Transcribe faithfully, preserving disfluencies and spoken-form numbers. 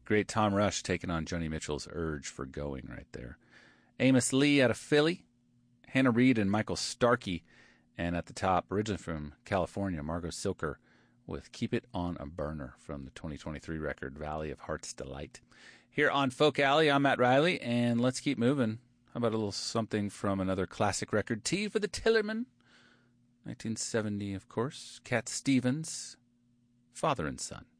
great Tom Rush taking on Joni Mitchell's Urge for Going right there. Amos Lee out of Philly, Hannah Reid and Michael Starkey, and at the top, originally from California, Margot Silker with Keep It on a Burner from the twenty twenty-three record Valley of Heart's Delight. Here on Folk Alley, I'm Matt Riley, and let's keep moving. How about a little something from another classic record, Tea for the Tillerman, nineteen seventy, of course, Cat Stevens, Father and Son.